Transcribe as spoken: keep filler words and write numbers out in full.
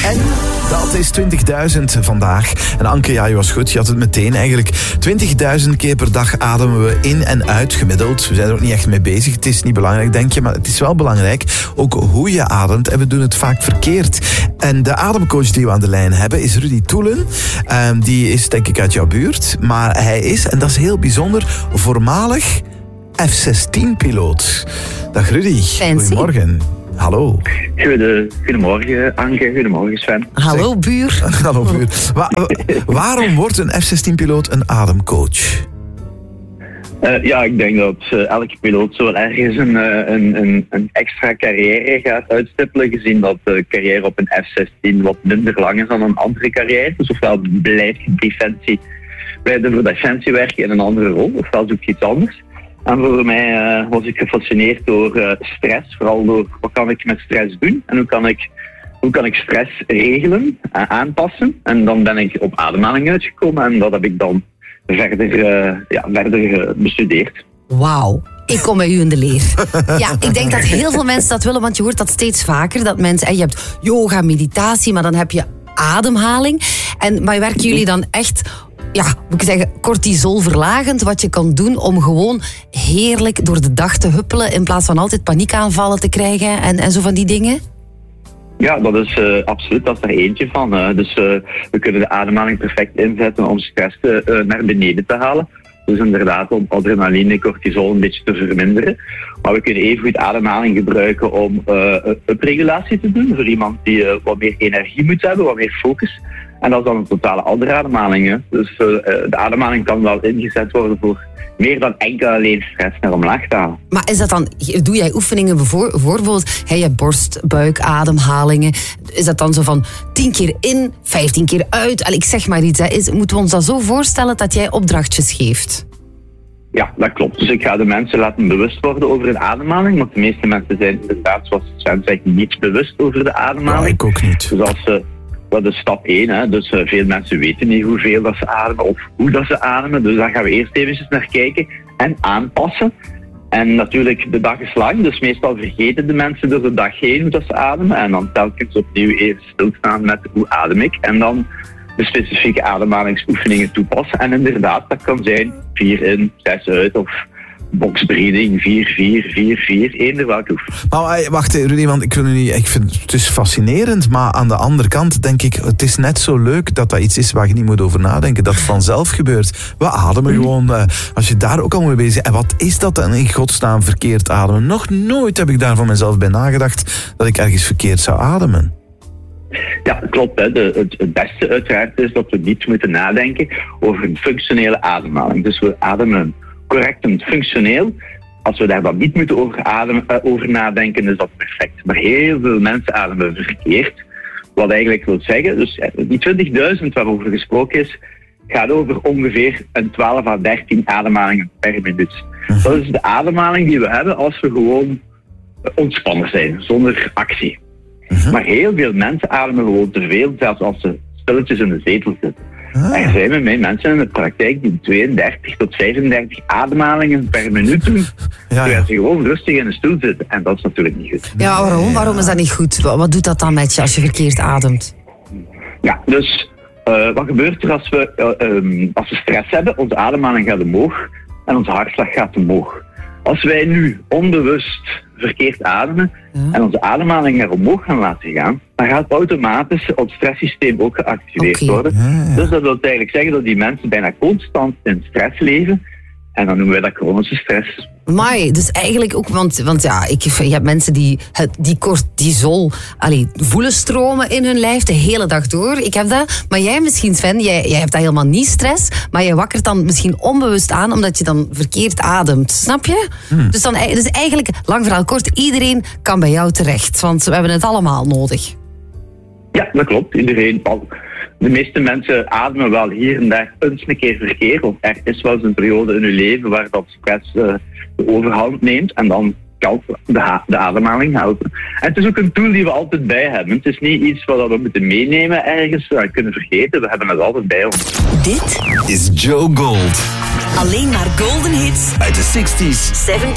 En dat is twintigduizend vandaag. En Anke, ja, je was goed. Je had het meteen eigenlijk. twintigduizend keer per dag ademen we in en uit gemiddeld. We zijn er ook niet echt mee bezig. Het is niet belangrijk, denk je. Maar het is wel belangrijk. Ook hoe je ademt. En we doen het vaak verkeerd. En de ademcoach die we aan de lijn hebben is Rudy Toelen. Um, die is denk ik uit jouw buurt. Maar hij is, en dat is heel bijzonder, voormalig F zestien piloot. Dag Rudy. Fancy. Goedemorgen. Hallo. Goede, goedemorgen Anke, goedemorgen Sven. Hallo buur. Hallo buur. Wa- waarom wordt een F zestien piloot een ademcoach? Uh, ja, ik denk dat uh, elke piloot zo ergens een, uh, een, een, een extra carrière gaat uitstippelen, gezien dat de carrière op een F zestien wat minder lang is dan een andere carrière. Dus ofwel blijf je defensie, blijf je voor defensie werken in een andere rol, ofwel zoek je iets anders. En voor mij uh, was ik gefascineerd door uh, stress, vooral door wat kan ik met stress doen en hoe kan ik, hoe kan ik stress regelen en aanpassen. En dan ben ik op ademhaling uitgekomen en dat heb ik dan verder, uh, ja, verder uh, bestudeerd. Wauw. Ik kom bij u in de leer. Ja, ik denk dat heel veel mensen dat willen, want je hoort dat steeds vaker. Dat mensen, en je hebt yoga, meditatie, maar dan heb je ademhaling. En, maar werken jullie dan echt, ja, moet ik zeggen, cortisolverlagend, wat je kan doen om gewoon heerlijk door de dag te huppelen in plaats van altijd paniekaanvallen te krijgen en, en zo van die dingen? Ja, dat is uh, absoluut, dat is er eentje van. Uh, dus uh, we kunnen de ademhaling perfect inzetten om stress te, uh, naar beneden te halen. Dus inderdaad om adrenaline, cortisol een beetje te verminderen. Maar we kunnen even goed ademhaling gebruiken om uh, upregulatie te doen. Voor iemand die uh, wat meer energie moet hebben, wat meer focus. En dat is dan een totale andere ademhaling. Hè. Dus uh, de ademhaling kan wel ingezet worden voor meer dan enkel alleen stress naar omlaag te halen. Maar is dat dan, doe jij oefeningen voor, bijvoorbeeld, hey, je hebt borst, buik, ademhalingen. Is dat dan zo van tien keer in, vijftien keer uit? Allee, ik zeg maar iets. Hè. Is, moeten we ons dat zo voorstellen dat jij opdrachtjes geeft? Ja, dat klopt. Dus ik ga de mensen laten bewust worden over de ademhaling. Want de meeste mensen zijn inderdaad, zoals Sven zegt, niet bewust over de ademhaling. Ja, ik ook niet. Dus als ze... Dat is stap één. Hè. Dus uh, veel mensen weten niet hoeveel dat ze ademen of hoe dat ze ademen. Dus daar gaan we eerst even naar kijken en aanpassen. En natuurlijk, de dag is lang. Dus meestal vergeten de mensen door de dag heen hoe dat ze ademen. En dan telkens opnieuw even stilstaan met hoe adem ik. En dan de specifieke ademhalingsoefeningen toepassen. En inderdaad, dat kan zijn vier in, zes uit of boxbreathing, vier, vier, vier, vier, eender welke oefening. Maar wacht Rudy, want ik, wil niet, ik vind het is fascinerend, maar aan de andere kant denk ik, het is net zo leuk dat dat iets is waar je niet moet over nadenken, dat het vanzelf gebeurt. We ademen gewoon, uh, als je daar ook al mee bezig bent. En wat is dat dan in godsnaam verkeerd ademen? Nog nooit heb ik daar van mezelf bij nagedacht dat ik ergens verkeerd zou ademen. Ja, klopt. Hè. De, het, het beste uiteraard is dat we niet moeten nadenken over een functionele ademhaling. Dus we ademen correct en functioneel. Als we daar dan niet moeten over, ademen, uh, over nadenken, is dat perfect. Maar heel veel mensen ademen verkeerd. Wat eigenlijk wil zeggen, dus die twintigduizend waarover gesproken is, gaat over ongeveer een twaalf à dertien ademhalingen per minuut. Dat is de ademhaling die we hebben als we gewoon ontspannen zijn, zonder actie. Uh-huh. Maar heel veel mensen ademen gewoon te veel, zelfs als ze stilletjes in de zetel zitten. Ah. Er zijn met mij mensen in de praktijk die tweeëndertig tot vijfendertig ademhalingen per minuut doen, ja, ja. terwijl ze gewoon rustig in de stoel zitten. En dat is natuurlijk niet goed. Ja, waarom? Waarom is dat niet goed? Wat doet dat dan met je als je verkeerd ademt? Ja, dus uh, wat gebeurt er als we, uh, um, als we stress hebben? Onze ademhaling gaat omhoog en onze hartslag gaat omhoog. Als wij nu onbewust verkeerd ademen ja. en onze ademhaling naar omhoog gaan laten gaan, dan gaat automatisch het stresssysteem ook geactiveerd okay. worden. Ja, ja. Dus dat wil eigenlijk zeggen dat die mensen bijna constant in stress leven. En dan noemen wij dat chronische stress. Maar dus eigenlijk ook, want, want ja, ik, je hebt mensen die het, die cortisol allee, voelen stromen in hun lijf de hele dag door. Ik heb dat. Maar jij misschien, Sven, jij, jij hebt dat helemaal niet stress, maar je wakkert dan misschien onbewust aan omdat je dan verkeerd ademt. Snap je? Hmm. Dus, dan, dus eigenlijk, lang verhaal kort, iedereen kan bij jou terecht. Want we hebben het allemaal nodig. Ja, dat klopt. Iedereen. De meeste mensen ademen wel hier en daar eens een keer verkeerd. Of er is wel eens een periode in hun leven waar dat stress uh, de overhand neemt. En dan kan de, ha- de ademhaling helpen. En het is ook een tool die we altijd bij hebben. Het is niet iets wat we moeten meenemen ergens, uh, kunnen vergeten. We hebben het altijd bij ons. Dit is Joe Gold. Alleen maar golden hits uit de zestig's, zeventig's